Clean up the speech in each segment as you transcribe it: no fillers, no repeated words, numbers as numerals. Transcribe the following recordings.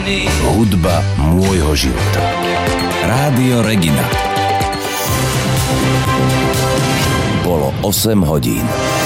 Hudba môjho života. Rádio Regina. Bolo 8 hodín.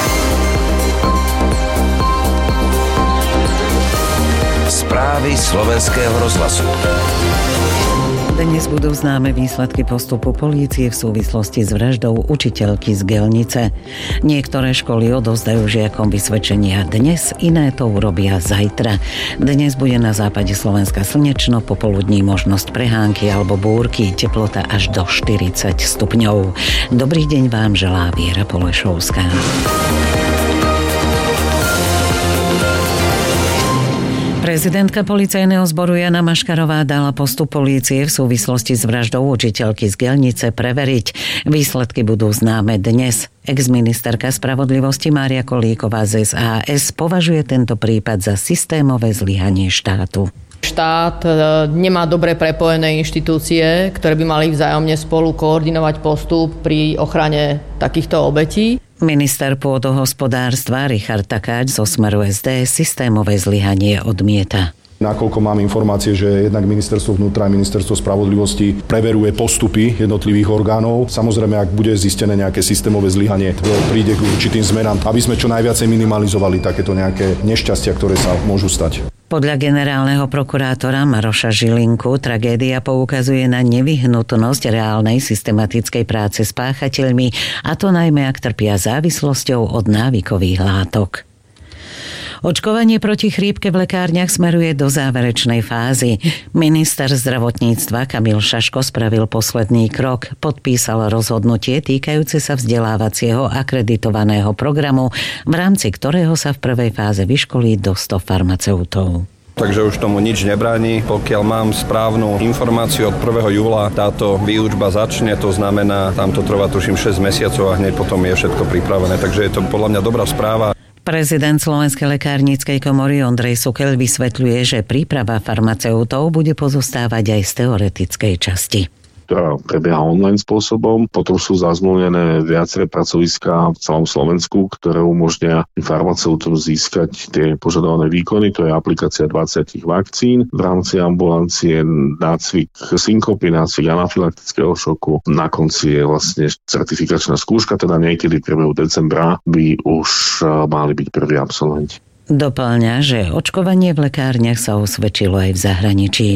Správy Slovenského rozhlasu. Dnes budú známe výsledky postupu polície v súvislosti s vraždou učiteľky z Gelnice. Niektoré školy odovzdajú žiakom vysvedčenia dnes, iné to urobia zajtra. Dnes bude na západe Slovenska slnečno, popoludní možnosť prehánky alebo búrky, teplota až do 40 stupňov. Dobrý deň vám želá Viera Polešovská. Prezidentka policajného zboru Jana Maškarová dala postup polície v súvislosti s vraždou učiteľky z Gelnice preveriť. Výsledky budú známe dnes. Ex-ministerka spravodlivosti Mária Kolíková z SAS považuje tento prípad za systémové zlyhanie štátu. Štát nemá dobre prepojené inštitúcie, ktoré by mali vzájomne spolu koordinovať postup pri ochrane takýchto obetí. Minister pôdohospodárstva Richard Takáč zo Smeru SD systémové zlyhanie odmieta. Nakoľko mám informácie, že jednak ministerstvo vnútra a ministerstvo spravodlivosti preveruje postupy jednotlivých orgánov. Samozrejme, ak bude zistené nejaké systémové zlyhanie, príde k určitým zmenám, aby sme čo najviacej minimalizovali takéto nejaké nešťastia, ktoré sa môžu stať. Podľa generálneho prokurátora Maroša Žilinku tragédia poukazuje na nevyhnutnosť reálnej systematickej práce s páchateľmi, a to najmä ak trpia závislosťou od návykových látok. Očkovanie proti chrípke v lekárniach smeruje do záverečnej fázy. Minister zdravotníctva Kamil Šaško spravil posledný krok. Podpísal rozhodnutie týkajúce sa vzdelávacieho akreditovaného programu, v rámci ktorého sa v prvej fáze vyškolí do 100 farmaceutov. Takže už tomu nič nebráni. Pokiaľ mám správnu informáciu, od 1. júla táto výučba začne, to znamená, tam to trvá tuším 6 mesiacov a hneď potom je všetko pripravené. Takže je to podľa mňa dobrá správa. Prezident Slovenskej lekárnickej komory Ondrej Sukeľ vysvetľuje, že príprava farmaceutov bude pozostávať aj z teoretickej časti. Ktorá prebieha online spôsobom. Potom sú zazmluvnené viaceré pracoviská v celom Slovensku, ktoré umožnia farmaceutom získať tie požadované výkony. To je aplikácia 20 vakcín. V rámci ambulancie nácvik synkopy, nácvik anafylaktického šoku. Na konci je vlastne certifikačná skúška, teda niekedy 1. decembra by už mali byť prví absolventi. Doplňa, že očkovanie v lekárniach sa osvedčilo aj v zahraničí.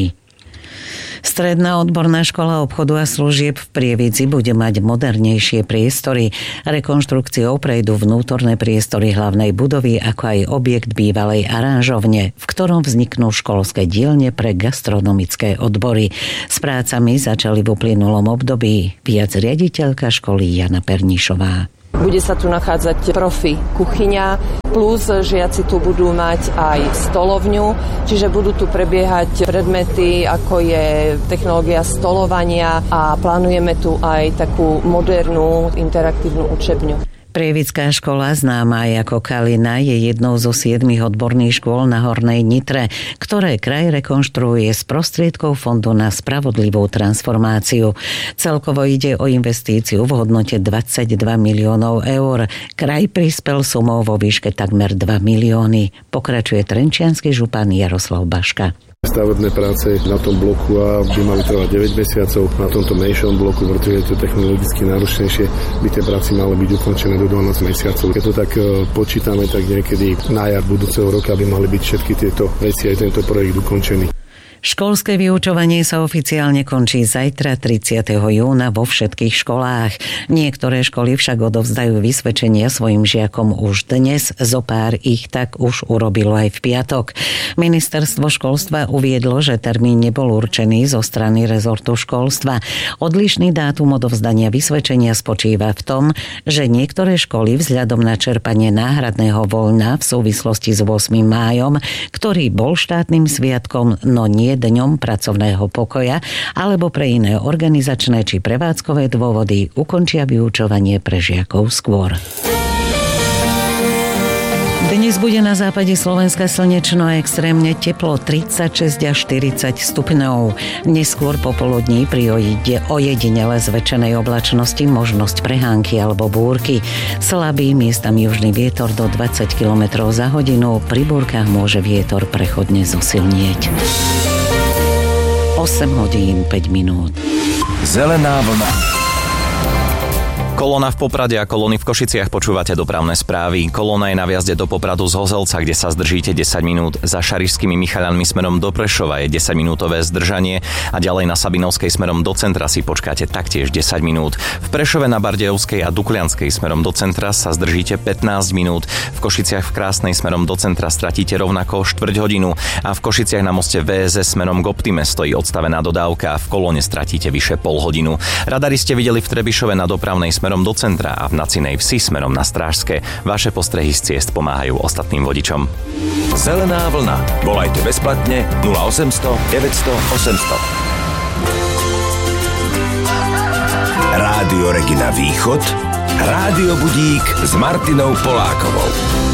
Stredná odborná škola obchodu a služieb v Prievidzi bude mať modernejšie priestory. Rekonštrukciou prejdú vnútorné priestory hlavnej budovy, ako aj objekt bývalej aranžovne, v ktorom vzniknú školské dielne pre gastronomické odbory. S prácami začali v uplynulom období. Viac riaditeľka školy Jana Pernišová. Bude sa tu nachádzať profi kuchyňa, plus žiaci tu budú mať aj stolovňu, čiže budú tu prebiehať predmety, ako je technológia stolovania, a plánujeme tu aj takú modernú interaktívnu učebňu. Prievická škola, známa aj ako Kalina, je jednou zo 7 odborných škôl na Hornej Nitre, ktoré kraj rekonštruuje z prostriedkov Fondu na spravodlivú transformáciu. Celkovo ide o investíciu v hodnote 22 miliónov eur. Kraj prispel sumou vo výške takmer 2 milióny. Pokračuje trenčiansky župan Jaroslav Baška. Stavebné práce na tom bloku A by mali trvať 9 mesiacov, na tomto menšom bloku, pretože je to technologicky náročnejšie, by tie práce mali byť ukončené do 12 mesiacov. Keď to tak počítame, tak niekedy na jar budúceho roka by mali byť všetky tieto veci aj tento projekt ukončený. Školské vyučovanie sa oficiálne končí zajtra 30. júna vo všetkých školách. Niektoré školy však odovzdajú vysvedčenia svojim žiakom už dnes, zopár ich tak už urobilo aj v piatok. Ministerstvo školstva uviedlo, že termín nebol určený zo strany rezortu školstva. Odlišný dátum odovzdania vysvedčenia spočíva v tom, že niektoré školy vzhľadom na čerpanie náhradného voľna v súvislosti s 8. májom, ktorý bol štátnym sviatkom, no nie dňom pracovného pokoja, alebo pre iné organizačné či prevádzkové dôvody ukončia vyučovanie pre žiakov skôr. Dnes bude na západe Slovenska slnečno a extrémne teplo 36 až 40 stupňov. Neskôr popoludní pri ojedinele zväčšenej oblačnosti možnosť prehánky alebo búrky. Slabý miestami južný vietor do 20 km za hodinu. Pri búrkach môže vietor prechodne zosilnieť. 8 hodín 5 minút. Zelená vlna. Kolóna v Poprade a kolóny v Košiciach, počúvate dopravné správy. Kolóna je na vjazde do Popradu z Hozelca, kde sa zdržíte 10 minút. Za Šarišskými Michaľanmi smerom do Prešova je 10-minútové zdržanie a ďalej na Sabinovskej smerom do centra si počkáte taktiež 10 minút. V Prešove na Bardejovskej a Duklianskej smerom do centra sa zdržíte 15 minút. V Košiciach v Krásnej smerom do centra stratíte rovnako štvrť hodinu a v Košiciach na moste VSS smerom k Optime stojí odstavená dodávka a v kolóne stratíte vyše pol hodinu. Radari ste videli v Trebišove na dopravnej smerom do centra a v Nacinej Vsi smerom na Strážske. Vaše postrehy z ciest pomáhajú ostatným vodičom. Zelená vlna. Volajte bezplatne 0800 900 800. Rádio Regina Východ. Rádio Budík s Martinou Polákovou.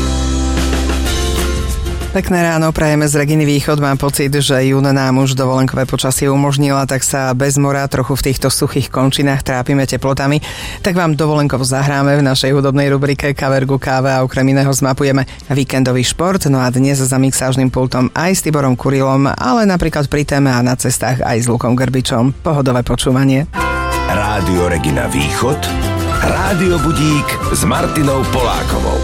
Pekné ráno prajeme z Reginy Východ. Mám pocit, že jún nám už dovolenkové počasie umožnila, tak sa bez mora trochu v týchto suchých končinách trápime teplotami. Tak vám dovolenkovo zahráme v našej hudobnej rubrike Kavergu káve a okrem iného zmapujeme víkendový šport. No a dnes za mixážnym pultom aj s Tiborom Kurilom, ale napríklad pri téme a na cestách aj s Lukom Grbičom. Pohodové počúvanie. Rádio Regina Východ. Rádio Budík s Martinou Polákovou.